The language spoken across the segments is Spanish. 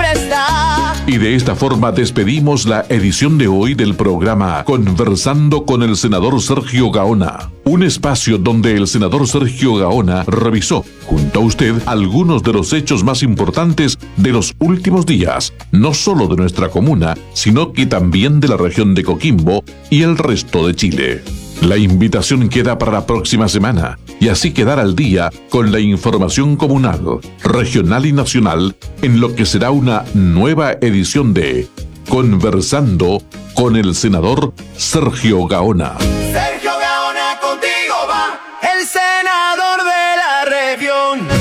está. Y de esta forma despedimos la edición de hoy del programa Conversando con el senador Sergio Gaona. Un espacio donde el senador Sergio Gaona revisó, junto a usted, algunos de los hechos más importantes de los últimos días, no solo de nuestra comuna, sino que también de la región de Coquimbo y el resto de Chile. La invitación queda para la próxima semana y así quedar al día con la información comunal, regional y nacional en lo que será una nueva edición de Conversando con el senador Sergio Gaona. Sergio Gaona, contigo va el senador de la región.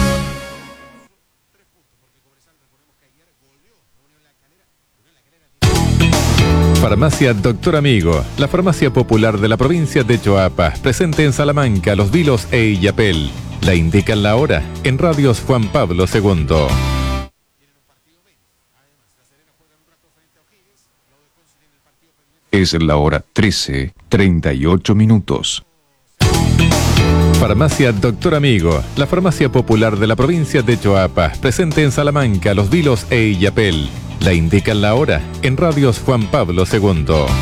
Farmacia Doctor Amigo, la farmacia popular de la provincia de Choapa, presente en Salamanca, Los Vilos e Illapel. La indican la hora en Radios Juan Pablo II. Es la hora 13:38. Farmacia Doctor Amigo, la farmacia popular de la provincia de Choapa, presente en Salamanca, Los Vilos e Illapel. La indican la hora en Radios Juan Pablo II.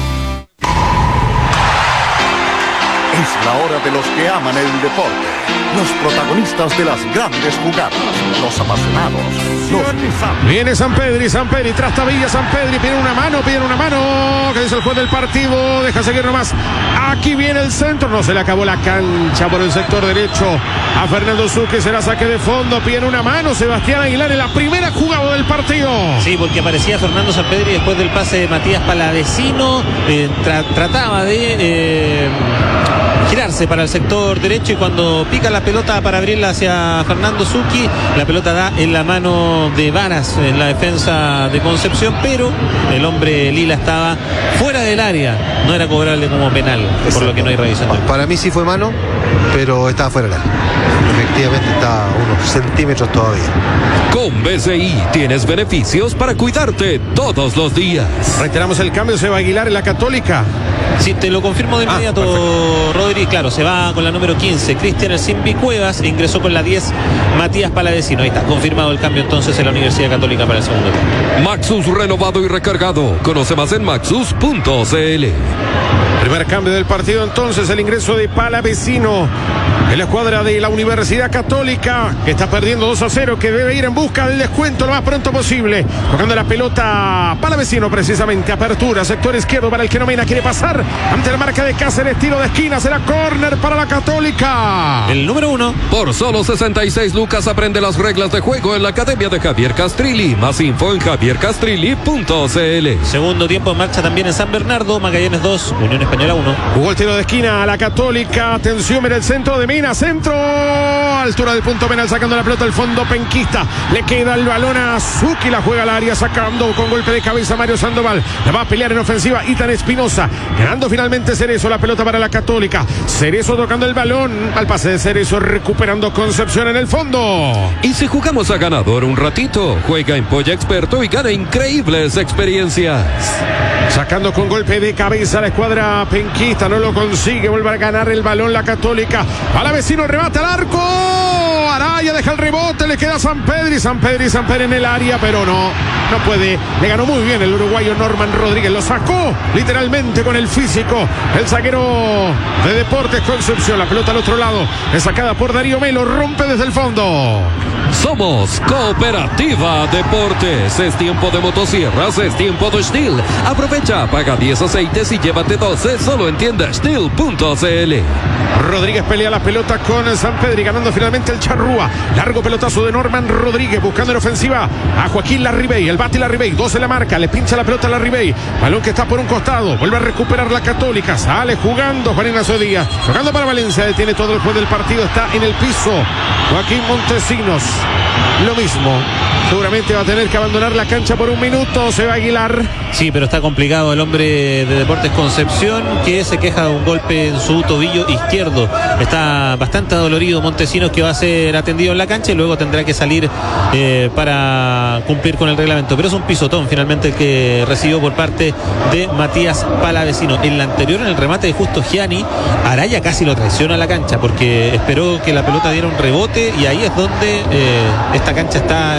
Es la hora de los que aman el deporte, los protagonistas de las grandes jugadas, los apasionados, los que saben. Viene Sampedri, Trastavilla, Sampedri, pide una mano, que dice el juez del partido, deja seguir nomás. Aquí viene el centro, no se le acabó la cancha por el sector derecho a Fernando Zucchi, será saque de fondo, pide una mano Sebastián Aguilar en la primera jugada del partido. Sí, porque aparecía Fernando Sampedri después del pase de Matías Palavecino, trataba de girarse para el sector derecho y cuando pica la pelota para abrirla hacia Fernando Zucchi, la pelota da en la mano de Varas en la defensa de Concepción, pero el hombre lila estaba fuera del área, no era cobrable como penal, por lo que no hay revisión. Para mí sí fue mano, pero estaba fuera del área. Efectivamente está a unos centímetros todavía. Con BCI tienes beneficios para cuidarte todos los días. Reiteramos el cambio, se va a Aguilar en la Católica. Sí, te lo confirmo de inmediato, Rodri. Claro, se va con la número 15, Cristian El Simbi Cuevas, e ingresó con la 10, Matías Palavecino. Ahí está, confirmado el cambio entonces en la Universidad Católica para el segundo tiempo. Maxus renovado y recargado. Conoce más en maxus.cl. Primer cambio del partido entonces, el ingreso de Palavecino en la escuadra de la Universidad Católica, que está perdiendo 2-0, que debe ir en busca del descuento lo más pronto posible. Tocando la pelota Palavecino precisamente, apertura, sector izquierdo para el que Nomena quiere pasar ante la marca de Cáceres, tiro de esquina, será córner para la Católica. El número 1. Por solo 66 lucas aprende las reglas de juego en la Academia de Javier Castrilli. Más info en javiercastrilli.cl. Segundo tiempo en marcha también en San Bernardo, Magallanes 2, Unión Española 1. Jugó el tiro de esquina a la Católica, atención, mira el centro de Mina, centro, altura del punto penal, sacando la pelota al fondo penquista, le queda el balón a Zucchi, la juega al área, sacando con golpe de cabeza Mario Sandoval, la va a pelear en ofensiva Ethan Espinosa, ganando finalmente Cerezo, la pelota para la Católica, Cerezo tocando el balón, al pase de Cerezo, recuperando Concepción en el fondo. Y si jugamos a ganador un ratito, juega en Polla Experto y gana increíbles experiencias. Sacando con golpe de cabeza la escuadra penquista, no lo consigue, vuelve a ganar el balón la Católica, Palavecino remata al arco, Araya deja el rebote, le queda Sampedri en el área, pero no puede, le ganó muy bien el uruguayo Norman Rodríguez, lo sacó literalmente con el físico, el zaguero de Deportes Concepción, la pelota al otro lado, es sacada por Darío Melo, rompe desde el fondo. Somos Cooperativa Deportes. Es tiempo de motosierras, es tiempo de Stihl. Aprovecha, paga 10 aceites y llévate 12 solo en tienda Stihl.cl. Rodríguez pelea la pelota con Sampedri, ganando finalmente el Charrúa. Largo pelotazo de Norman Rodríguez, buscando en ofensiva a Joaquín Larribey. El bate Larribey, 12 la marca, le pincha la pelota a Larribey. Balón que está por un costado, vuelve a recuperar la Católica. Sale jugando Juan Ignacio Díaz, jugando para Valencia, detiene todo el juego del partido, está en el piso Joaquín Montesinos. Lo mismo, seguramente va a tener que abandonar la cancha por un minuto, se va a Aguilar. Sí, pero está complicado el hombre de Deportes Concepción, que se queja de un golpe en su tobillo izquierdo. Está bastante dolorido Montesinos, que va a ser atendido en la cancha y luego tendrá que salir para cumplir con el reglamento. Pero es un pisotón finalmente el que recibió por parte de Matías Palavecino. En la anterior, en el remate de Justo Gianni, Araya casi lo traiciona a la cancha porque esperó que la pelota diera un rebote y ahí es donde esta cancha está